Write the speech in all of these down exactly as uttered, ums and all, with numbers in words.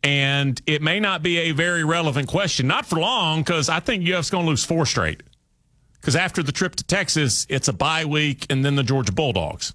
And it may not be a very relevant question. Not for long, because I think U F's going to lose four straight. Because after the trip to Texas, it's a bye week and then the Georgia Bulldogs.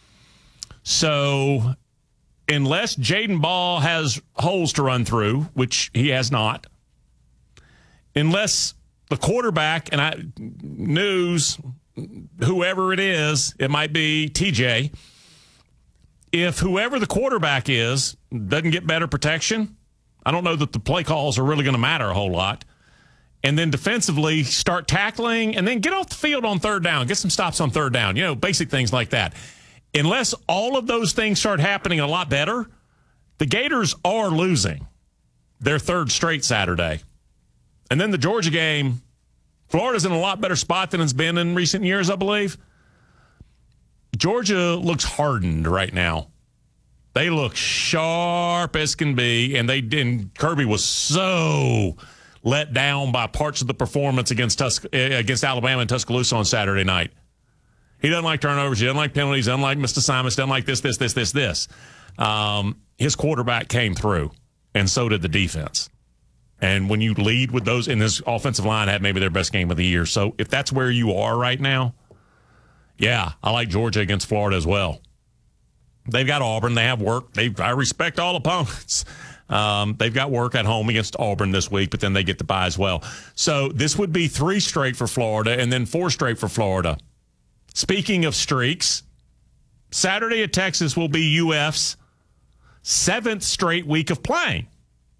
So unless Jaden Ball has holes to run through, which he has not, unless the quarterback, and I news, whoever it is, it might be T J, if whoever the quarterback is doesn't get better protection, I don't know that the play calls are really going to matter a whole lot. And then defensively start tackling and then get off the field on third down, get some stops on third down, you know, basic things like that. Unless all of those things start happening a lot better, the Gators are losing their third straight Saturday. And then the Georgia game, Florida's in a lot better spot than it's been in recent years, I believe. Georgia looks hardened right now. They look sharp as can be, and they and Kirby was so let down by parts of the performance against Tus- against Alabama and Tuscaloosa on Saturday night. He doesn't like turnovers. He doesn't like penalties. He doesn't like missed assignments. Doesn't like this, this, this, this, this. Um, his quarterback came through, and so did the defense. And when you lead with those, and this offensive line had maybe their best game of the year. So if that's where you are right now, yeah, I like Georgia against Florida as well. They've got Auburn. They have work. They I respect all opponents. Um, they've got work at home against Auburn this week, but then they get the bye as well. So this would be three straight for Florida and then four straight for Florida. Speaking of streaks, Saturday at Texas will be U F's seventh straight week of playing.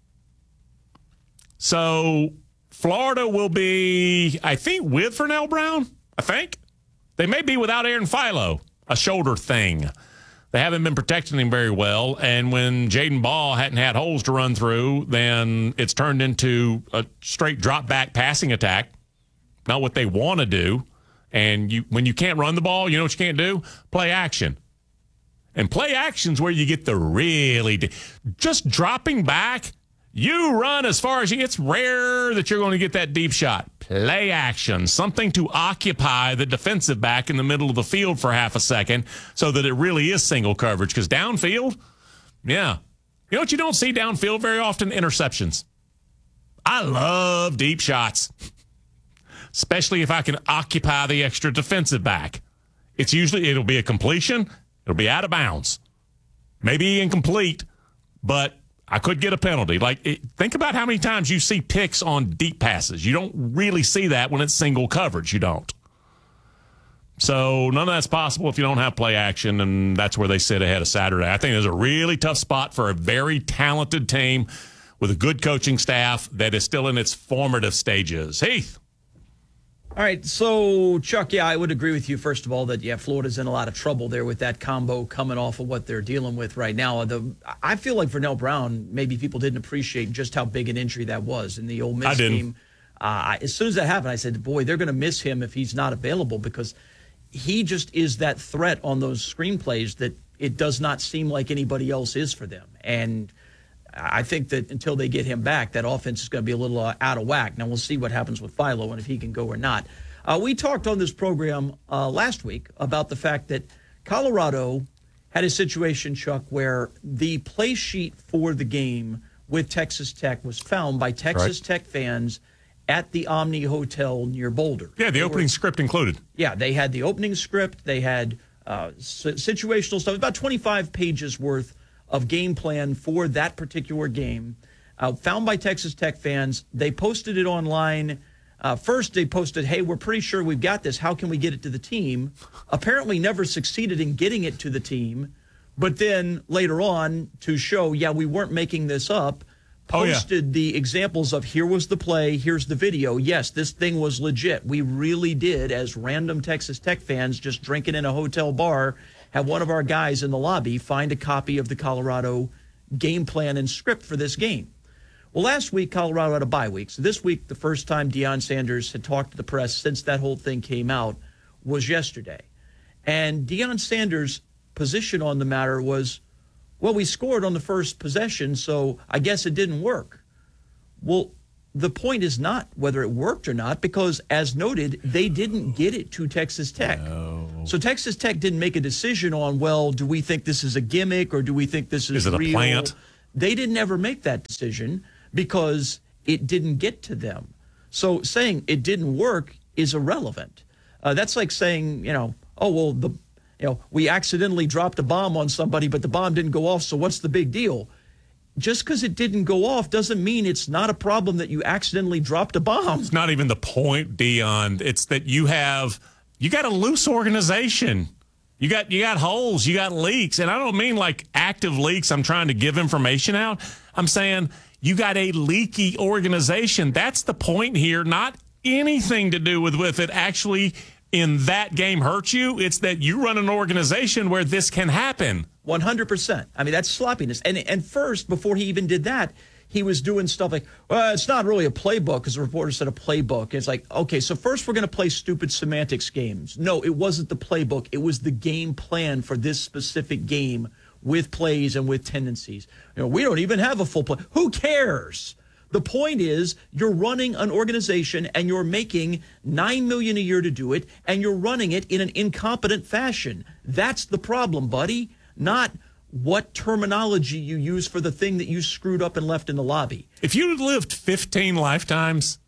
So Florida will be, I think, with Vernell Brown, I think. They may be without Aaron Philo, a shoulder thing. They haven't been protecting him very well, and when Jaden Ball hadn't had holes to run through, then it's turned into a straight drop-back passing attack, not what they want to do. And you, when you can't run the ball, you know what you can't do? Play action. And play action's where you get the really – just dropping back, you run as far as you – it's rare that you're going to get that deep shot. Play action, something to occupy the defensive back in the middle of the field for half a second so that it really is single coverage. Because downfield, yeah. You know what you don't see downfield very often? Interceptions. I love deep shots, especially if I can occupy the extra defensive back. It's usually, it'll be a completion. It'll be out of bounds. Maybe incomplete, but I could get a penalty. Like, it, think about how many times you see picks on deep passes. You don't really see that when it's single coverage. You don't. So none of that's possible if you don't have play action, and that's where they sit ahead of Saturday. I think there's a really tough spot for a very talented team with a good coaching staff that is still in its formative stages. Heath. All right, so, Chuck, yeah, I would agree with you, first of all, that, yeah, Florida's in a lot of trouble there with that combo coming off of what they're dealing with right now. The I feel like Vernell Brown, maybe people didn't appreciate just how big an injury that was in the Ole Miss I didn't. game. Uh, as soon as that happened, I said, boy, they're going to miss him if he's not available, because he just is that threat on those screenplays that it does not seem like anybody else is for them. And I think that until they get him back, that offense is going to be a little uh, out of whack. Now, we'll see what happens with Philo and if he can go or not. Uh, we talked on this program uh, last week about the fact that Colorado had a situation, Chuck, where the play sheet for the game with Texas Tech was found by Texas right. Tech fans at the Omni Hotel near Boulder. Yeah, the they opening were, script included. Yeah, they had the opening script. They had uh, situational stuff, about twenty-five pages worth of game plan for that particular game, uh, found by Texas Tech fans. They posted it online. Uh, first, they posted, hey, we're pretty sure we've got this. How can we get it to the team? Apparently never succeeded in getting it to the team. But then later on, to show, yeah, we weren't making this up, posted oh, yeah. the examples of here was the play, here's the video. Yes, this thing was legit. We really did, as random Texas Tech fans just drinking in a hotel bar, have one of our guys in the lobby find a copy of the Colorado game plan and script for this game. Well, last week, Colorado had a bye week. So this week, the first time Deion Sanders had talked to the press since that whole thing came out was yesterday. And Deion Sanders' position on the matter was, well, we scored on the first possession, so I guess it didn't work. Well, the point is not whether it worked or not, because, as noted, they didn't get it to Texas Tech. No. So Texas Tech didn't make a decision on, well, do we think this is a gimmick or do we think this is, is it real? a plant? They didn't ever make that decision because it didn't get to them. So saying it didn't work is irrelevant. Uh, that's like saying, you know, oh, well, the, you know, we accidentally dropped a bomb on somebody, but the bomb didn't go off, so what's the big deal? Just because it didn't go off doesn't mean it's not a problem that you accidentally dropped a bomb. It's not even the point, Dion. It's that you have, you got a loose organization. You got you got holes, you got leaks, and I don't mean like active leaks. I'm trying to give information out. I'm saying you got a leaky organization. That's the point here, not anything to do with, with it actually in that game hurt you. It's that you run an organization where this can happen. one hundred percent. I mean, that's sloppiness. And and first, before he even did that, he was doing stuff like, well, it's not really a playbook, because the reporter said a playbook. It's like, okay, so first we're going to play stupid semantics games. No, it wasn't the playbook. It was the game plan for this specific game with plays and with tendencies. You know, we don't even have a full play. Who cares? The point is you're running an organization and you're making nine million dollars a year to do it, and you're running it in an incompetent fashion. That's the problem, buddy, not what terminology you use for the thing that you screwed up and left in the lobby. If you had lived fifteen lifetimes,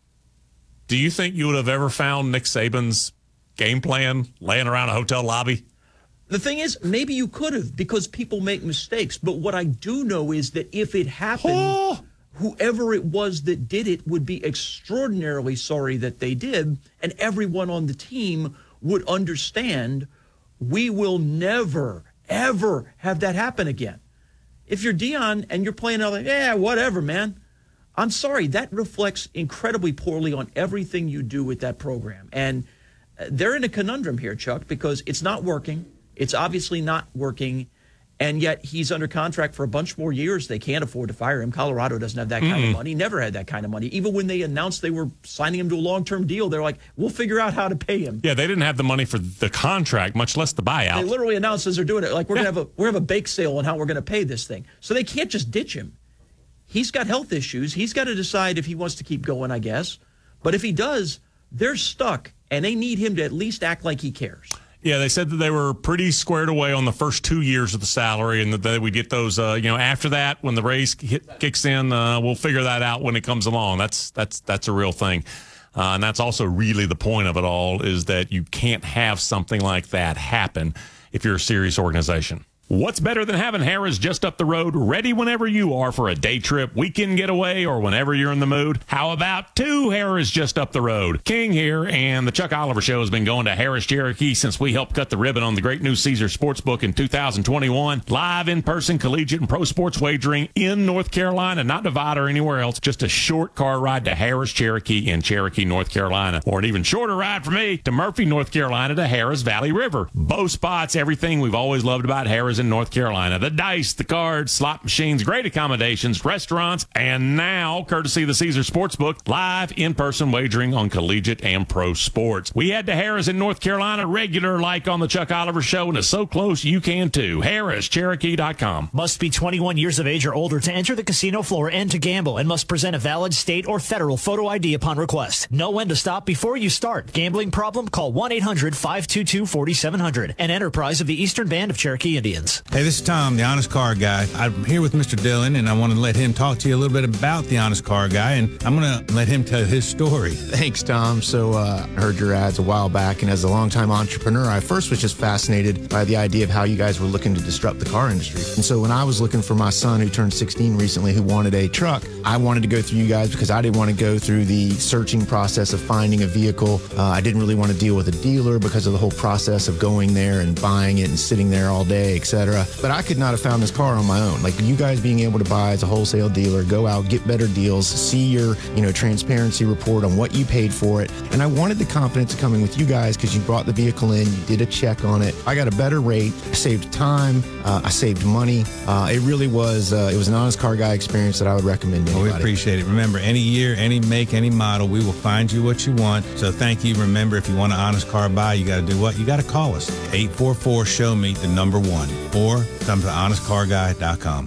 do you think you would have ever found Nick Saban's game plan laying around a hotel lobby? The thing is, maybe you could have, because people make mistakes. But what I do know is that if it happened, oh. whoever it was that did it would be extraordinarily sorry that they did, and everyone on the team would understand we will never ever have that happen again. If you're Dion and you're playing out like, yeah, whatever, man. I'm sorry. That reflects incredibly poorly on everything you do with that program. And they're in a conundrum here, Chuck, because it's not working. It's obviously not working. And yet he's under contract for a bunch more years. They can't afford to fire him. Colorado doesn't have that kind mm. of money. Never had that kind of money. Even when they announced they were signing him to a long-term deal, they're like, we'll figure out how to pay him. Yeah, they didn't have the money for the contract, much less the buyout. They literally announced as they're doing it, like, we're yeah. going to have a we're gonna have a bake sale on how we're going to pay this thing. So they can't just ditch him. He's got health issues. He's got to decide if he wants to keep going, I guess. But if he does, they're stuck, and they need him to at least act like he cares. Yeah, they said that they were pretty squared away on the first two years of the salary, and that they would get those. Uh, you know, after that, when the raise hit, kicks in, uh, we'll figure that out when it comes along. That's that's that's a real thing, uh, and that's also really the point of it all, is that you can't have something like that happen if you're a serious organization. What's better than having Harrah's just up the road, ready whenever you are for a day trip, weekend getaway, or whenever you're in the mood? How about two Harrah's just up the road? King here, and the Chuck Oliver Show has been going to Harrah's Cherokee since we helped cut the ribbon on the Great New Caesar Sportsbook in two thousand twenty-one. Live in-person collegiate and pro sports wagering in North Carolina, not Nevada or anywhere else. Just a short car ride to Harrah's Cherokee in Cherokee, North Carolina. Or an even shorter ride for me to Murphy, North Carolina to Harrah's Valley River. Both spots, everything we've always loved about Harrah's in North Carolina. The dice, the cards, slot machines, great accommodations, restaurants, and now, courtesy of the Caesar Sportsbook, live in-person wagering on collegiate and pro sports. We head to Harrah's in North Carolina, regular like on the Chuck Oliver Show, and it's so close you can too. Harrah's Cherokee dot com. Must be twenty-one years of age or older to enter the casino floor and to gamble, and must present a valid state or federal photo I D upon request. Know when to stop before you start. Gambling problem? Call one eight hundred five two two four seven zero zero. An enterprise of the Eastern Band of Cherokee Indians. Hey, this is Tom, the Honest Car Guy. I'm here with Mister Dillon, and I want to let him talk to you a little bit about the Honest Car Guy, and I'm going to let him tell his story. Thanks, Tom. So uh, I heard your ads a while back, and as a longtime entrepreneur, I first was just fascinated by the idea of how you guys were looking to disrupt the car industry. And so when I was looking for my son, who turned sixteen recently, who wanted a truck, I wanted to go through you guys because I didn't want to go through the searching process of finding a vehicle. Uh, I didn't really want to deal with a dealer because of the whole process of going there and buying it and sitting there all day, et cetera. But I could not have found this car on my own. Like, you guys being able to buy as a wholesale dealer, go out, get better deals, see your, you know, transparency report on what you paid for it. And I wanted the confidence of coming with you guys because you brought the vehicle in, you did a check on it. I got a better rate, I saved time, uh, I saved money. Uh, it really was, uh, it was an Honest Car Guy experience that I would recommend to anybody. Well, we appreciate it. Remember, any year, any make, any model, we will find you what you want. So thank you. Remember, if you want an Honest Car Buy, you got to do what? You got to call us. eight four four, show me the number one. Or come to honest car guy dot com.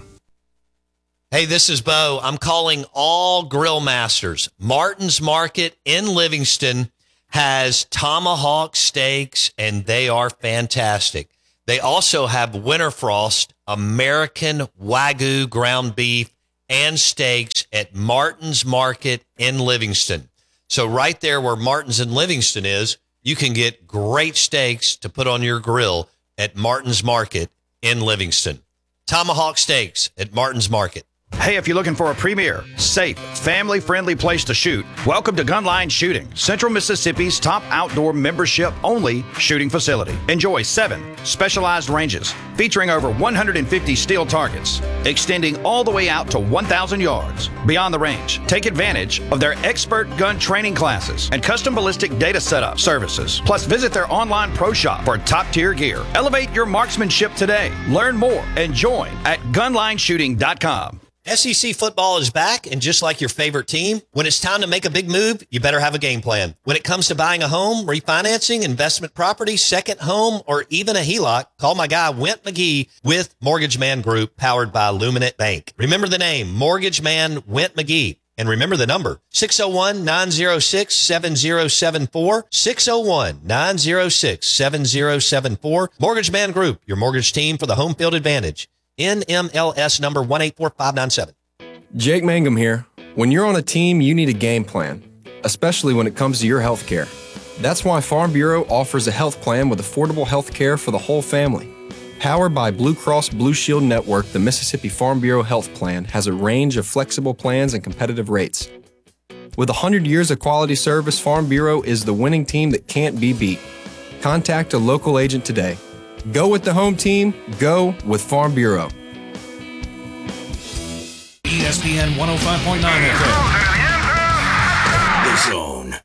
Hey, this is Bo. I'm calling all grill masters. Martin's Market in Livingston has tomahawk steaks, and they are fantastic. They also have Winterfrost American Wagyu ground beef. and steaks at Martin's Market in Livingston. So right there where Martin's in Livingston is, you can get great steaks to put on your grill at Martin's Market in Livingston. Tomahawk Steaks at Martin's Market. Hey, if you're looking for a premier, safe, family-friendly place to shoot, welcome to Gunline Shooting, Central Mississippi's top outdoor membership-only shooting facility. Enjoy seven specialized ranges featuring over one hundred fifty steel targets, extending all the way out to one thousand yards. Beyond the range, take advantage of their expert gun training classes and custom ballistic data setup services. Plus, visit their online pro shop for top-tier gear. Elevate your marksmanship today. Learn more and join at gunline shooting dot com. S E C football is back, and just like your favorite team, when it's time to make a big move, you better have a game plan. When it comes to buying a home, refinancing, investment property, second home, or even a H E L O C, call my guy, Went McGee, with Mortgage Man Group, powered by Luminant Bank. Remember the name, Mortgage Man Went McGee. And remember the number, six oh one, nine oh six, seven oh seven four, six oh one, nine oh six, seven oh seven four. Mortgage Man Group, your mortgage team for the home field advantage. N M L S number one eight four five nine seven. Jake Mangum here. When you're on a team, you need a game plan, especially when it comes to your health care. That's why Farm Bureau offers a health plan with affordable health care for the whole family. Powered by Blue Cross Blue Shield Network, the Mississippi Farm Bureau Health Plan has a range of flexible plans and competitive rates. With one hundred years of quality service, Farm Bureau is the winning team that can't be beat. Contact a local agent today. Go with the home team. Go with Farm Bureau. E S P N one oh five point nine F M. The Zone.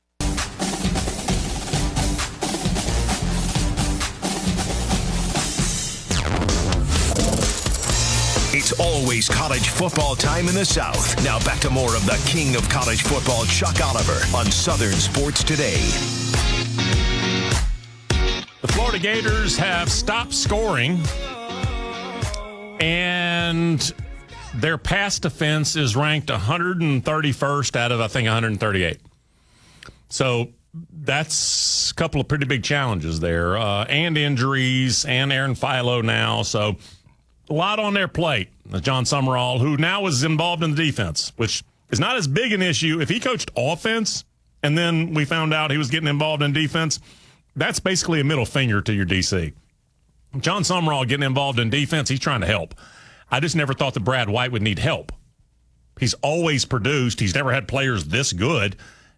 It's always college football time in the South. Now back to more of the king of college football, Chuck Oliver, on Southern Sports Today. The Florida Gators have stopped scoring, and their pass defense is ranked one hundred thirty-first out of, I think, one hundred thirty-eight. So that's a couple of pretty big challenges there, uh, and injuries, and Aaron Philo now. So a lot on their plate. John Summerall, who now is involved in the defense, which is not as big an issue. If he coached offense, and then we found out he was getting involved in defense, that's basically a middle finger to your D C. John Summerall getting involved in defense, he's trying to help. I just never thought that Brad White would need help. He's always produced. He's never had players this good.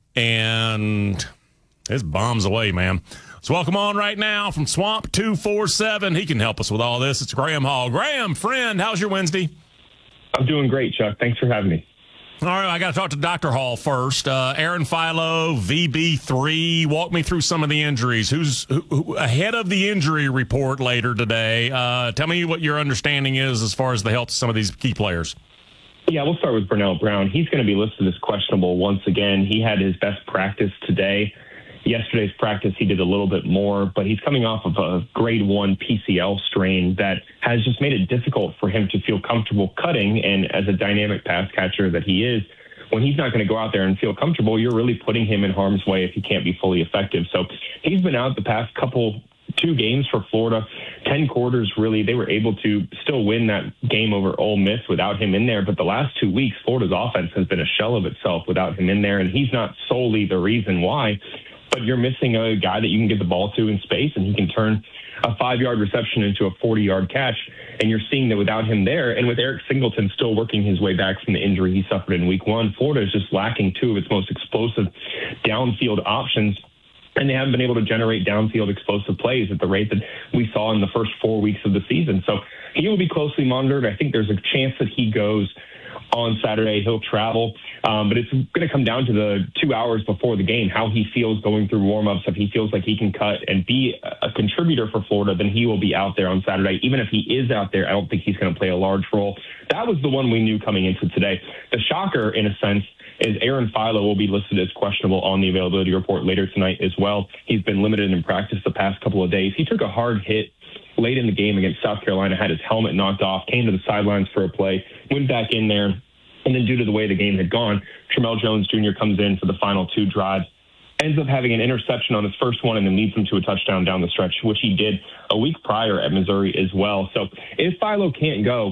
And his bombs away, man. So welcome on right now from Swamp two four seven. He can help us with all this. It's Graham Hall. Graham, friend, how's your Wednesday? I'm doing great, Chuck. Thanks for having me. All right, I got to talk to Doctor Hall first. Uh, Aaron Philo, V B three. Walk me through some of the injuries. Who's who, who, ahead of the injury report later today? Uh, tell me what your understanding is as far as the health of some of these key players. Yeah, we'll start with Burnell Brown. He's going to be listed as questionable once again. He had his best practice today. Yesterday's practice, he did a little bit more, but he's coming off of a grade one P C L strain that has just made it difficult for him to feel comfortable cutting. And as a dynamic pass catcher that he is, when he's not going to go out there and feel comfortable, you're really putting him in harm's way if he can't be fully effective. So he's been out the past couple, two games for Florida, ten quarters, really. They were able to still win that game over Ole Miss without him in there. But the last two weeks, Florida's offense has been a shell of itself without him in there. And he's not solely the reason why. But you're missing a guy that you can get the ball to in space, and he can turn a five-yard reception into a forty-yard catch. And you're seeing that without him there, and with Eric Singleton still working his way back from the injury he suffered in week one, Florida is just lacking two of its most explosive downfield options. And they haven't been able to generate downfield explosive plays at the rate that we saw in the first four weeks of the season. So he will be closely monitored. I think there's a chance that he goes on Saturday. He'll travel, um, but it's going to come down to the two hours before the game, how he feels going through warmups. If he feels like he can cut and be a contributor for Florida, then he will be out there on Saturday. Even if he is out there, I don't think he's going to play a large role. That was the one we knew coming into today. The shocker, in a sense, is Aaron Philo will be listed as questionable on the availability report later tonight as well. He's been limited in practice the past couple of days. He took a hard hit late in the game against South Carolina, had his helmet knocked off, came to the sidelines for a play, went back in there, and then due to the way the game had gone, Tramel Jones Junior comes in for the final two drives, ends up having an interception on his first one, and then leads him to a touchdown down the stretch, which he did a week prior at Missouri as well. So if Philo can't go,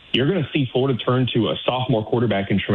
you're going to see Florida turn to a sophomore quarterback in